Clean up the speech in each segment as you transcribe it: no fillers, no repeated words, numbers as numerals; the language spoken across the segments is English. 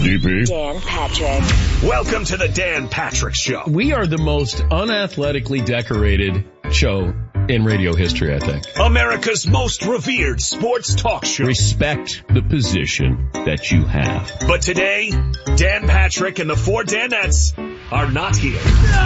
DP. Dan Patrick. Welcome to the Dan Patrick Show. We are the most unathletically decorated show in radio history, I think. America's most revered sports talk show. Respect the position that you have. But today, Dan Patrick and the four Danettes are not here.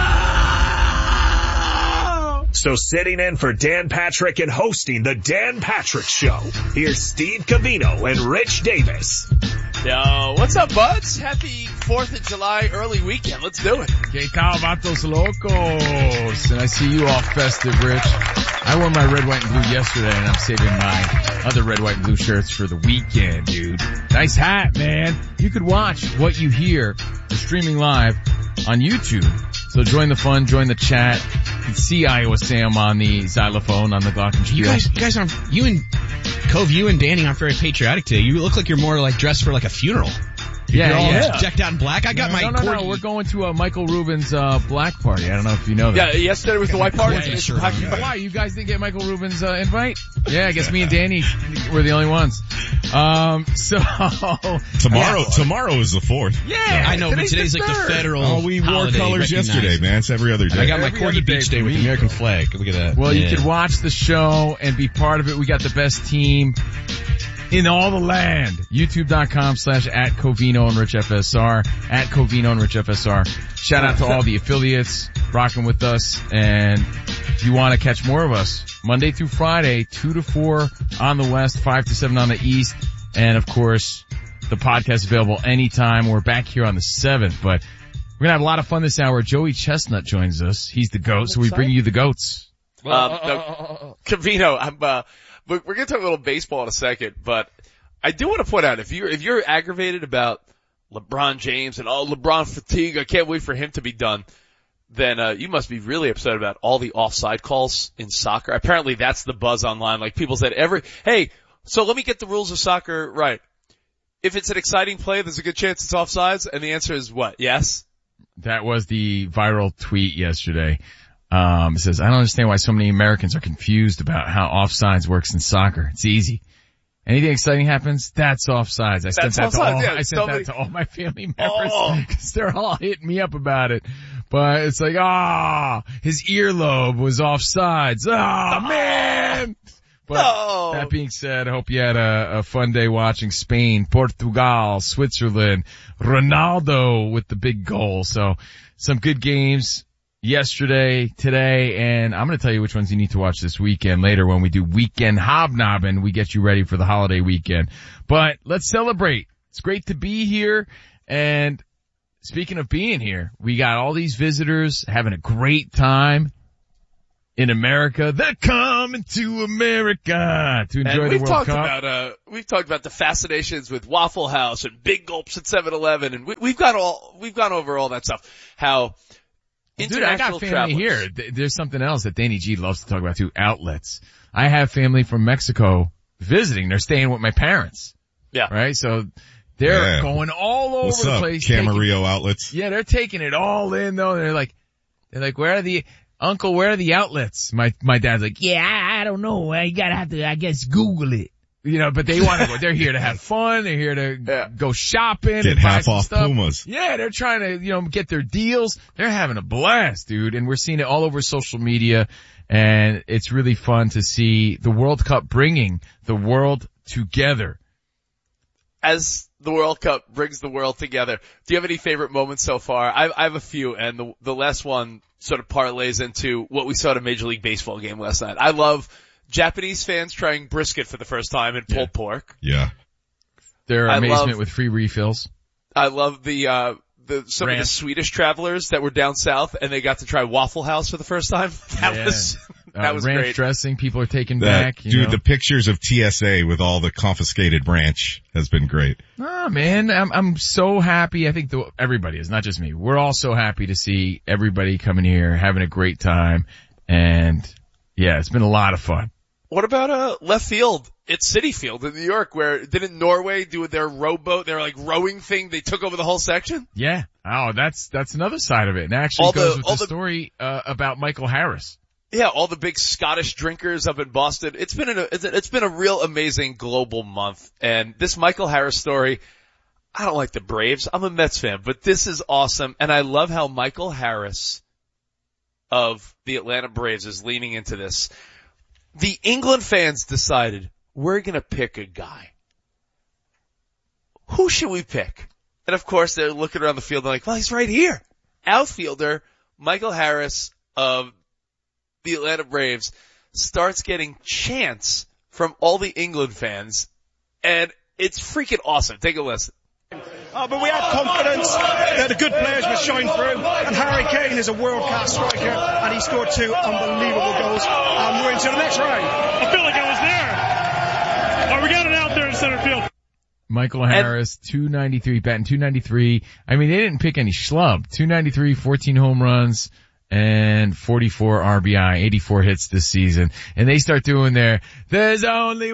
So sitting in for Dan Patrick and hosting the Dan Patrick Show, here's Steve Covino and Rich Davis. Yo, what's up, buds? Happy 4th of July early weekend. Let's do it. Que tal, vatos locos? And I see you all festive, Rich. I wore my red, white, and blue yesterday, and I'm saving my other red, white, and blue shirts for the weekend, dude. Nice hat, man. You could watch what you hear streaming live on YouTube. So join the fun, join the chat. You can see Iowa Sam on the xylophone on the Glockenspiel. You guys aren't, you and Danny aren't very patriotic today. You look like you're more like dressed for like a funeral. You're all decked out in black. I got No, we're going to Michael Rubin's black party. I don't know if you know that. Yeah, yesterday was the white party. Why? You guys didn't get Michael Rubin's invite? Yeah, I guess me and Danny were the only ones. Tomorrow is the 4th. Yeah, I know, but today's like the federal. Oh, we wore colors yesterday, man. It's every other day. I got my Corgi Beach Day with the American flag. Look at that. Well, you could watch the show and be part of it. We got the best team in all the land. YouTube.com/@Covino and Rich FSR, @Covino and Rich FSR. Shout out to all the affiliates rocking with us. And if you want to catch more of us, Monday through Friday, 2 to 4 on the West, 5 to 7 on the East. And of course, the podcast available anytime. We're back here on the 7th, but we're gonna have a lot of fun this hour. Joey Chestnut joins us. He's the GOAT, so we bring you the GOATs. Covino, we're going to talk a little baseball in a second, but I do want to point out, if you're aggravated about LeBron James and LeBron fatigue, I can't wait for him to be done, then you must be really upset about all the offside calls in soccer. Apparently that's the buzz online. Like people said hey, so let me get the rules of soccer right. If it's an exciting play, there's a good chance it's offsides, and the answer is what? Yes? That was the viral tweet yesterday. It says, I don't understand why so many Americans are confused about how offsides works in soccer. It's easy. Anything exciting happens, that's offsides. I sent that to all my family members because they're all hitting me up about it. But it's like, his earlobe was offsides. Man. But that being said, I hope you had a fun day watching Spain, Portugal, Switzerland, Ronaldo with the big goal. So some good games yesterday, today, and I'm going to tell you which ones you need to watch this weekend later when we do Weekend Hobnobbing. We get you ready for the holiday weekend. But let's celebrate. It's great to be here. And speaking of being here, we got all these visitors having a great time in America. They're coming to America to enjoy the World Cup. We've talked about the fascinations with Waffle House and Big Gulps at 7-Eleven, and we've gone over all that stuff. How dude, I got family here. There's something else that Danny G loves to talk about too, outlets. I have family from Mexico visiting. They're staying with my parents. Yeah. Right? So they're going all over the place. Camarillo outlets. Yeah, they're taking it all in though. They're like, where are the outlets? My dad's like, I don't know. You gotta have to, I guess, Google it. But they want to go. They're here to have fun. They're here to go shopping. Get half off Pumas. Yeah, they're trying to, get their deals. They're having a blast, dude. And we're seeing it all over social media. And it's really fun to see the World Cup bringing the world together. As the World Cup brings the world together, do you have any favorite moments so far? I have a few, and the last one sort of parlays into what we saw at a Major League Baseball game last night. I love Japanese fans trying brisket for the first time and pulled pork. Yeah. Their amazement with free refills. I love some of the Swedish travelers that were down south and they got to try Waffle House for the first time. That was ranch great. Dressing people are taking back. The pictures of TSA with all the confiscated ranch has been great. Oh man, I'm so happy. I think everybody is, not just me. We're all so happy to see everybody coming here, having a great time. And yeah, it's been a lot of fun. What about left field? It's Citi Field in New York, where didn't Norway do their rowboat, their rowing thing? They took over the whole section. Yeah. Oh, that's another side of it. And actually goes with the story about Michael Harris. Yeah, all the big Scottish drinkers up in Boston. It's been a real amazing global month. And this Michael Harris story, I don't like the Braves. I'm a Mets fan, but this is awesome. And I love how Michael Harris of the Atlanta Braves is leaning into this. The England fans decided we're going to pick a guy. Who should we pick? And of course they're looking around the field and like, well, he's right here. Outfielder Michael Harris of the Atlanta Braves starts getting chants from all the England fans, and it's freaking awesome. Take a listen. But we had confidence that the good players would shine through, and Harry Kane is a world-class striker, and he scored 2 unbelievable goals, and we're into the next round. I feel like I was there. Oh, we got it out there in center field. Michael Harris, 293, batting 293. I mean, they didn't pick any schlub. 293, 14 home runs, and 44 RBI, 84 hits this season. And they start doing there's only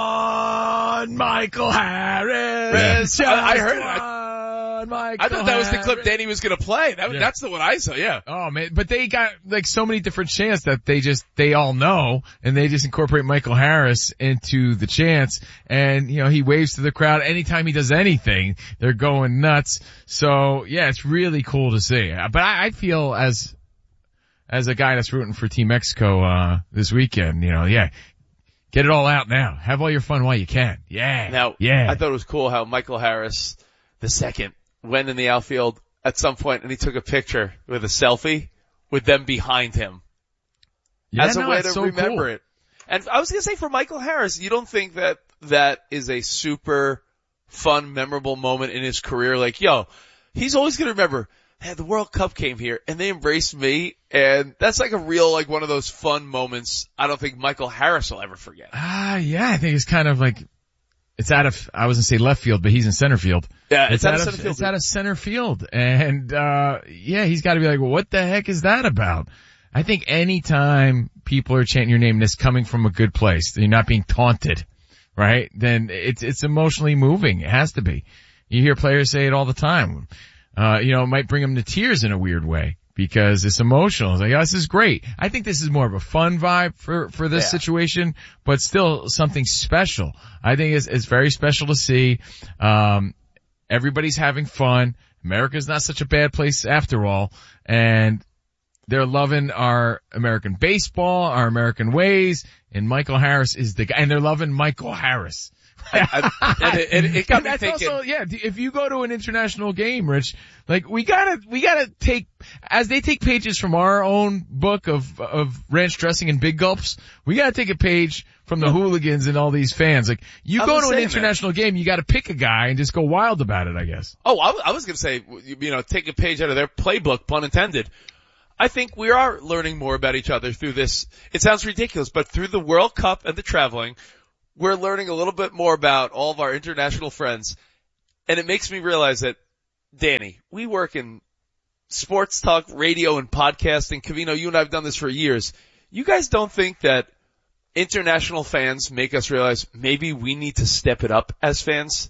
one Michael Harris. Yeah. I heard it. I thought that was the clip Danny was going to play. That's the one I saw, yeah. Oh man, but they got like so many different chants that they all know, and they just incorporate Michael Harris into the chants, and he waves to the crowd anytime he does anything. They're going nuts. So yeah, it's really cool to see. But I feel as a guy that's rooting for Team Mexico, this weekend, get it all out now. Have all your fun while you can. Yeah. Now, yeah. I thought it was cool how Michael Harris, the second, went in the outfield at some point and he took a picture with a selfie with them behind him. Yeah, as a way to so remember cool. it. And I was going to say for Michael Harris, you don't think that is a super fun, memorable moment in his career? Like, he's always going to remember, the World Cup came here and they embraced me, and that's like a real, like one of those fun moments I don't think Michael Harris will ever forget. Yeah, I think it's kind of like, it's out of, I was going to say left field, but he's in center field. Yeah, it's out of center field. It's out of center field. And, he's got to be like, well, what the heck is that about? I think anytime people are chanting your name, this coming from a good place, you're not being taunted, right? Then it's emotionally moving. It has to be. You hear players say it all the time. It might bring them to tears in a weird way because it's emotional. It's like, this is great. I think this is more of a fun vibe for this situation, but still something special. I think it's very special to see. Everybody's having fun. America's not such a bad place after all. And they're loving our American baseball, our American ways, and Michael Harris is the guy, and they're loving Michael Harris. It got me thinking. Also, if you go to an international game, Rich, like we gotta take, as they take pages from our own book of ranch dressing and big gulps, we gotta take a page from the hooligans and all these fans. Like, you go to an international game, you gotta pick a guy and just go wild about it, I guess. Oh, I was gonna say, take a page out of their playbook, pun intended. I think we are learning more about each other through this. It sounds ridiculous, but through the World Cup and the traveling, we're learning a little bit more about all of our international friends. And it makes me realize that, Danny, we work in sports talk, radio, and podcasting. Covino, you and I have done this for years. You guys don't think that international fans make us realize maybe we need to step it up as fans?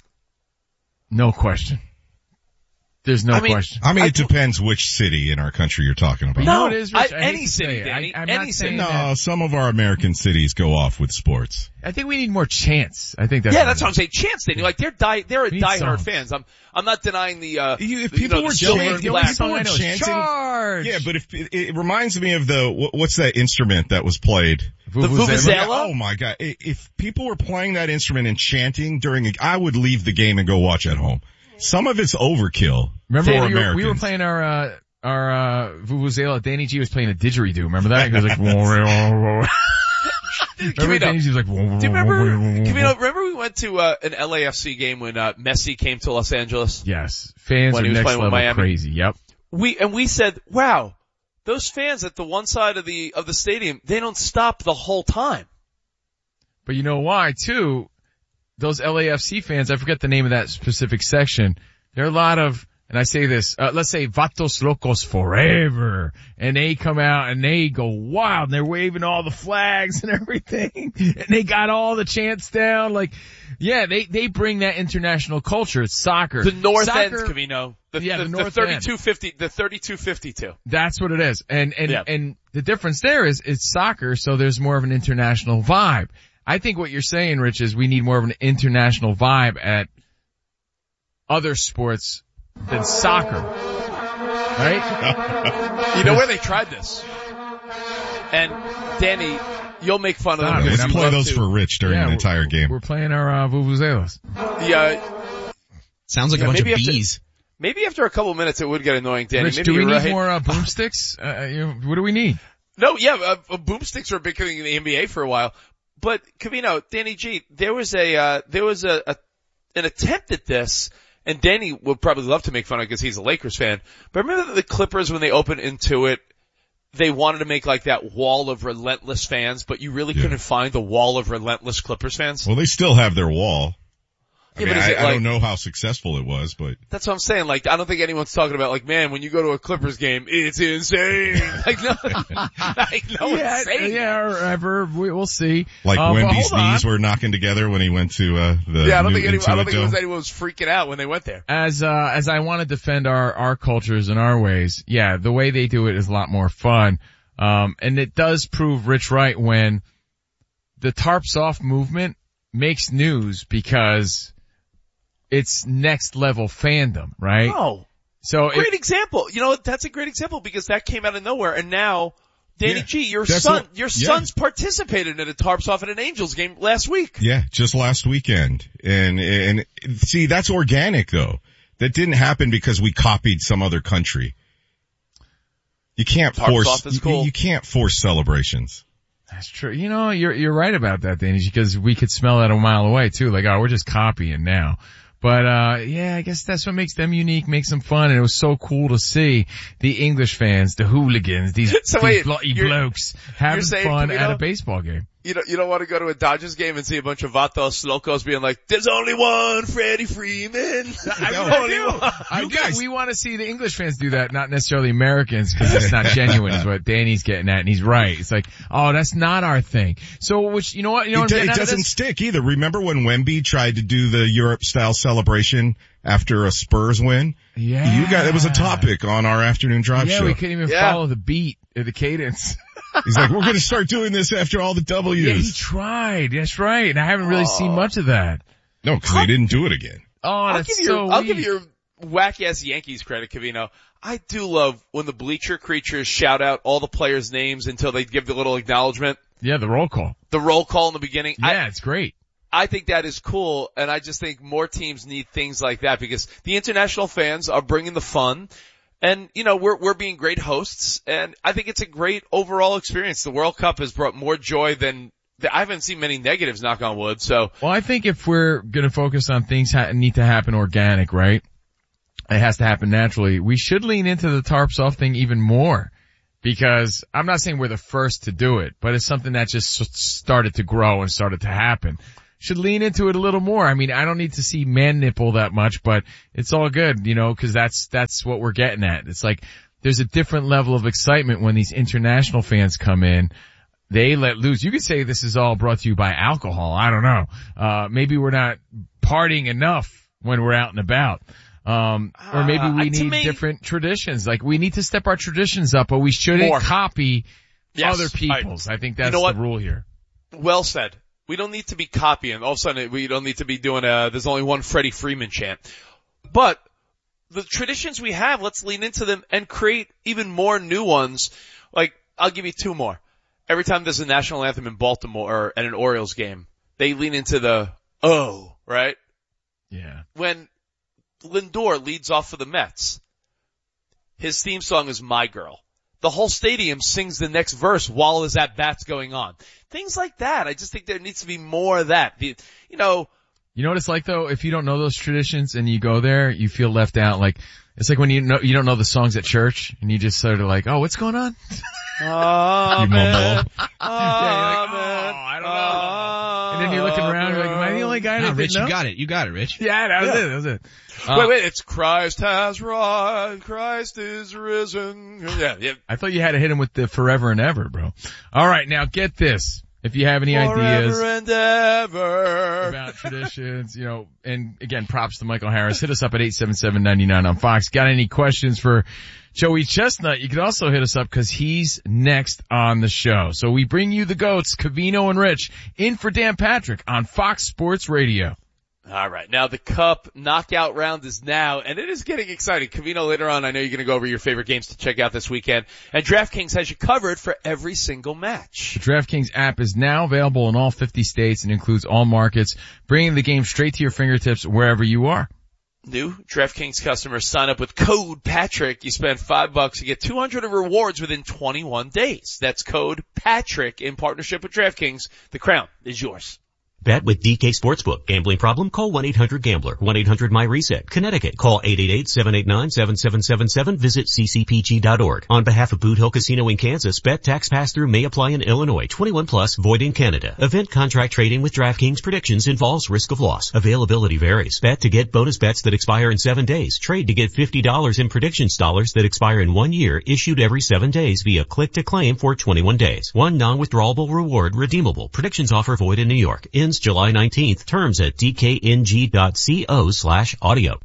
No question. There's no question. I mean, it depends which city in our country you're talking about. No, it is, Rich. Any city, Danny. Any city. No, some of our American cities go off with sports. I think we need more chants. I think that's that's what I'm saying. Chants, Danny. Like they're diehard fans. I'm not denying the. If people were chanting, charge. Yeah, but if it reminds me of what's that instrument that was played? The vuvuzela? Oh my God! If people were playing that instrument and chanting I would leave the game and go watch at home. Some of it's overkill. Remember for Americans. We were playing our vuvuzela. Danny G was playing a didgeridoo. Remember that? He was like, remember Danny G was like, do you remember we went to an LAFC game when Messi came to Los Angeles? Yes. Fans are next level crazy. Yep. We said, wow, those fans at the one side of the stadium, they don't stop the whole time. But you know why too? Those LAFC fans, I forget the name of that specific section. There are a lot of, and I say this, let's say Vatos Locos Forever, and they come out and they go wild and they're waving all the flags and everything, and they got all the chants down. Like, they bring that international culture. It's soccer. The North End, Covino. The 3250, the 3252. That's what it is. And the difference there is it's soccer, so there's more of an international vibe. I think what you're saying, Rich, is we need more of an international vibe at other sports than soccer, right? You know where they tried this? And Danny, you'll make fun of them. Let's play those for Rich during an entire game. We're playing our vuvuzelas. Sounds like a bunch of bees. Maybe after a couple of minutes it would get annoying, Danny. Rich, maybe do we need right. more boomsticks? What do we need? No, boomsticks were a big thing in the NBA for a while. But Covino, Danny G, there was an attempt at this, and Danny would probably love to make fun of it because he's a Lakers fan. But remember the Clippers when they opened Intuit, they wanted to make like that wall of relentless fans, but you really couldn't find the wall of relentless Clippers fans? Well, they still have their wall. I I don't know how successful it was, but that's what I'm saying. Like, I don't think anyone's talking about like, man, when you go to a Clippers game, it's insane. Like, no one's saying that. We'll see. Like Wemby's knees were knocking together when he went to the. Yeah, I don't think anyone was freaking out when they went there. As I want to defend our cultures and our ways, the way they do it is a lot more fun. And it does prove Rich right when the tarps off movement makes news because it's next level fandom, right? Oh. So great example. You know, that's a great example because that came out of nowhere and now Danny G, your son's participated in a tarps off at an Angels game last week. Yeah, just last weekend. And see, that's organic though. That didn't happen because we copied some other country. You can't you can't force celebrations. That's true. You know, you're right about that, Danny, because we could smell that a mile away too. Like, we're just copying now. But, I guess that's what makes them unique, makes them fun, and it was so cool to see the English fans, the hooligans, these bloody blokes having fun at a baseball game. You don't want to go to a Dodgers game and see a bunch of Vatos Locos being like, there's only one Freddie Freeman. We want to see the English fans do that, not necessarily Americans, because it's not genuine is what Danny's getting at, and he's right. It's like, that's not our thing. So, you know what? It doesn't stick either. Remember when Wemby tried to do the Europe-style celebration after a Spurs win? Yeah. It was a topic on our afternoon drive show. Yeah, we couldn't even follow the beat or the cadence. He's like, we're going to start doing this after all the W's. Yeah, he tried. That's right. And I haven't really seen much of that. No, because they didn't do it again. I'll give you your whack-ass Yankees credit, Covino. I do love when the bleacher creatures shout out all the players' names until they give the little acknowledgement. Yeah, the roll call. The roll call in the beginning. Yeah, it's great. I think that is cool, and I just think more teams need things like that because the international fans are bringing the fun. And, you know, we're being great hosts, and I think it's a great overall experience. The World Cup has brought more joy than, I haven't seen many negatives, knock on wood, so. Well, I think if we're gonna focus on things need to happen organic, right? It has to happen naturally. We should lean into the tarps off thing even more. Because I'm not saying we're the first to do it, but it's something that just started to grow and started to happen. Should lean into it a little more. I mean, I don't need to see man nipple that much, but it's all good, you know, cause that's what we're getting at. It's like, there's a different level of excitement when these international fans come in. They let loose. You could say this is all brought to you by alcohol. I don't know. Maybe we're not partying enough when we're out and about. Or maybe we need different traditions. Like, we need to step our traditions up, but we shouldn't copy other people's. I think that's the rule here. Well said. We don't need to be copying. All of a sudden, we don't need to be doing there's only one Freddie Freeman chant. But the traditions we have, let's lean into them and create even more new ones. Like, I'll give you two more. Every time there's a national anthem in Baltimore or at an Orioles game, they lean into the right? Yeah. When Lindor leads off for the Mets, his theme song is My Girl. The whole stadium sings the next verse while his at-bat's going on. Things like that. I just think there needs to be more of that. You know what it's like though? If you don't know those traditions and you go there, you feel left out. Like, it's like when you don't know the songs at church and you just sort of like, what's going on? Amen. I don't know. And then you're looking around, you're like, am I the only guy that Rich, know? You got it, Rich. Yeah, that was it. Wait, it's Christ has rise, Christ is risen. Yeah. I thought you had to hit him with the forever and ever, bro. All right, now get this. If you have any ideas and ever. about traditions, and again, props to Michael Harris. Hit us up at 877-99 on Fox. Got any questions for Joey Chestnut? You can also hit us up because he's next on the show. So we bring you the GOATs, Covino and Rich, in for Dan Patrick on Fox Sports Radio. All right. Now the Cup knockout round is now, and it is getting exciting. Covino, later on, I know you're going to go over your favorite games to check out this weekend. And DraftKings has you covered for every single match. The DraftKings app is now available in all 50 states and includes all markets, bringing the game straight to your fingertips wherever you are. New DraftKings customers sign up with code Patrick. You spend $5, you get 200 of rewards within 21 days. That's code Patrick in partnership with DraftKings. The crown is yours. Bet with DK Sportsbook. Gambling problem? Call 1-800-GAMBLER. 1-800-MY-RESET. Connecticut. Call 888-789-7777. Visit ccpg.org. On behalf of Boot Hill Casino in Kansas, bet tax pass-through may apply in Illinois. 21 plus, void in Canada. Event contract trading with DraftKings predictions involves risk of loss. Availability varies. Bet to get bonus bets that expire in 7 days. Trade to get $50 in predictions dollars that expire in 1 year, issued every 7 days via click to claim for 21 days. One non-withdrawable reward redeemable. Predictions offer void in New York. Ends July 19th. Terms at dkng.co/audio.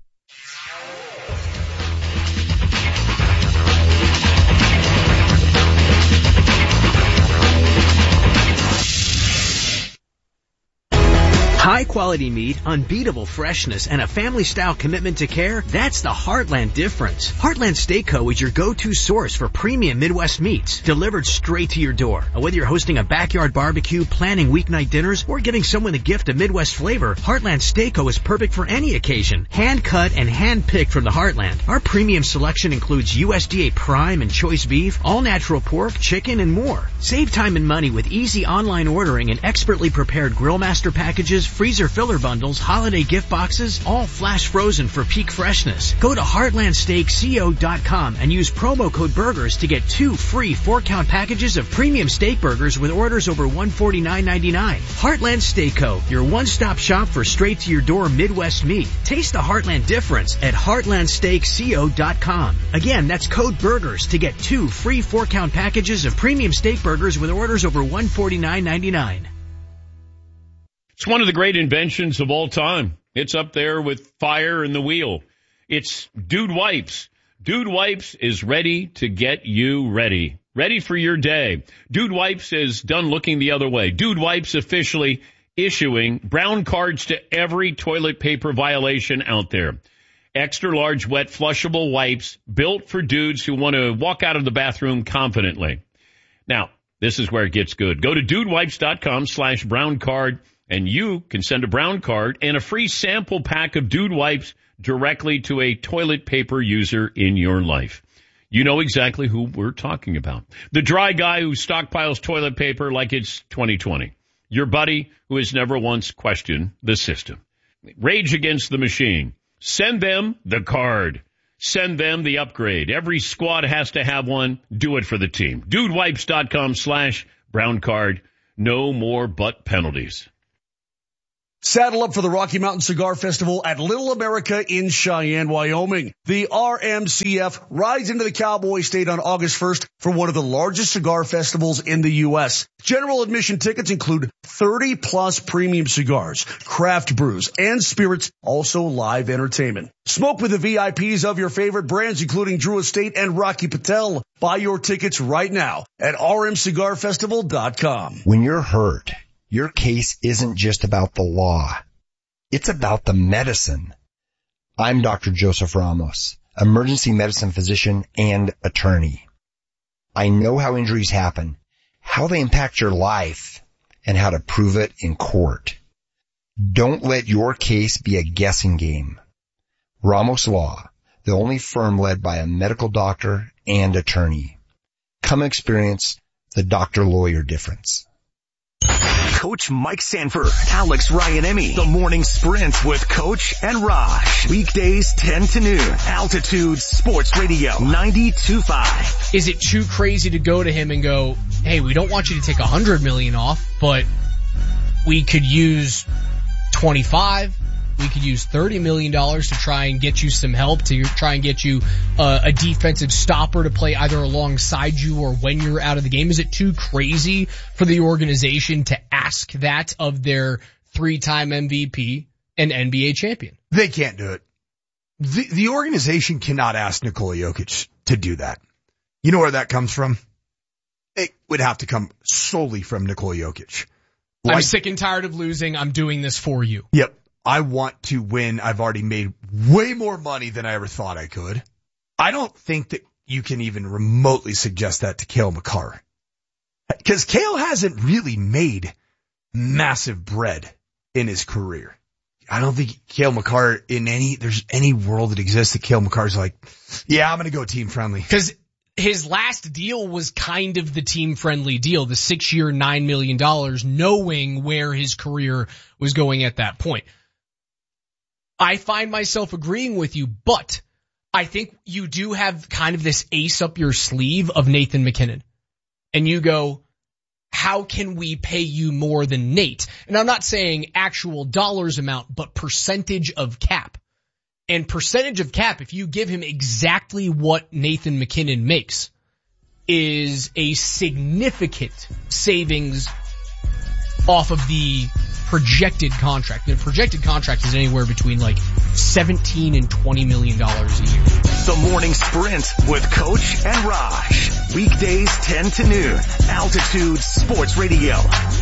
High quality meat, unbeatable freshness, and a family style commitment to care, that's the Heartland difference. Heartland Steak Co. is your go-to source for premium Midwest meats, delivered straight to your door. Whether you're hosting a backyard barbecue, planning weeknight dinners, or giving someone a gift of Midwest flavor, Heartland Steak Co. is perfect for any occasion. Hand cut and hand picked from the Heartland. Our premium selection includes USDA prime and choice beef, all natural pork, chicken, and more. Save time and money with easy online ordering and expertly prepared grill master packages, freezer filler bundles, holiday gift boxes, all flash frozen for peak freshness. Go to heartlandsteakco.com and use promo code BURGERS to get 2 free 4-count packages of premium steak burgers with orders over $149.99. Heartland Steak Co., your one-stop shop for straight-to-your-door Midwest meat. Taste the Heartland difference at heartlandsteakco.com. Again, that's code BURGERS to get 2 free 4-count packages of premium steak burgers with orders over $149.99. It's one of the great inventions of all time. It's up there with fire and the wheel. It's Dude Wipes. Dude Wipes is ready to get you ready. Ready for your day. Dude Wipes is done looking the other way. Dude Wipes officially issuing brown cards to every toilet paper violation out there. Extra large wet flushable wipes built for dudes who want to walk out of the bathroom confidently. Now, this is where it gets good. Go to dudewipes.com/brown card. And you can send a brown card and a free sample pack of Dude Wipes directly to a toilet paper user in your life. You know exactly who we're talking about. The dry guy who stockpiles toilet paper like it's 2020. Your buddy who has never once questioned the system. Rage Against the Machine. Send them the card. Send them the upgrade. Every squad has to have one. Do it for the team. Dudewipes.com/brown card. No more butt penalties. Saddle up for the Rocky Mountain Cigar Festival at Little America in Cheyenne, Wyoming. The RMCF rides into the Cowboy State on August 1st for one of the largest cigar festivals in the U.S. General admission tickets include 30-plus premium cigars, craft brews, and spirits, also live entertainment. Smoke with the VIPs of your favorite brands, including Drew Estate and Rocky Patel. Buy your tickets right now at rmcigarfestival.com. When you're hurt, your case isn't just about the law. It's about the medicine. I'm Dr. Joseph Ramos, emergency medicine physician and attorney. I know how injuries happen, how they impact your life, and how to prove it in court. Don't let your case be a guessing game. Ramos Law, the only firm led by a medical doctor and attorney. Come experience the doctor-lawyer difference. Coach Mike Sanford, Alex Ryanemi, The Morning Sprint with Coach and Raj. Weekdays 10 to noon. Altitude Sports Radio 92.5. Is it too crazy to go to him and go, hey, we don't want you to take $100 million off, but we could use 25. We could use $30 million to try and get you some help, to try and get you a defensive stopper to play either alongside you or when you're out of the game. Is it too crazy for the organization to ask that of their 3-time MVP and NBA champion? They can't do it. The organization cannot ask Nikola Jokic to do that. You know where that comes from? It would have to come solely from Nikola Jokic. I'm sick and tired of losing. I'm doing this for you. Yep. I want to win. I've already made way more money than I ever thought I could. I don't think that you can even remotely suggest that to Cale Makar. Because Cale hasn't really made massive bread in his career. I don't think Cale Makar there's any world that exists that Cale Makar's like, yeah, I'm going to go team friendly. Because his last deal was kind of the team friendly deal, the 6-year, $9 million, knowing where his career was going at that point. I find myself agreeing with you, but I think you do have kind of this ace up your sleeve of Nathan MacKinnon. And you go, how can we pay you more than Nate? And I'm not saying actual dollars amount, but percentage of cap. And percentage of cap, if you give him exactly what Nathan MacKinnon makes, is a significant savings off of the projected contract. The projected contract is anywhere between like $17 and $20 million a year. The Morning Sprint with Coach and Raj. Weekdays 10 to noon. Altitude Sports Radio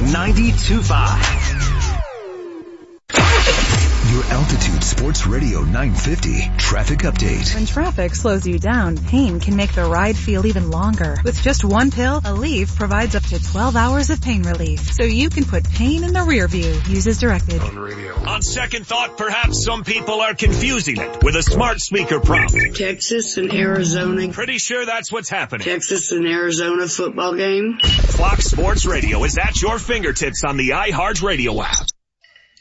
92.5. Your Altitude Sports Radio 950 traffic update. When traffic slows you down, pain can make the ride feel even longer. With just one pill, Aleve provides up to 12 hours of pain relief, so you can put pain in the rear view. Use as directed. On second thought, perhaps some people are confusing it with a smart speaker prompt. Texas and Arizona. Pretty sure that's what's happening. Texas and Arizona football game. Fox Sports Radio is at your fingertips on the iHeart Radio app.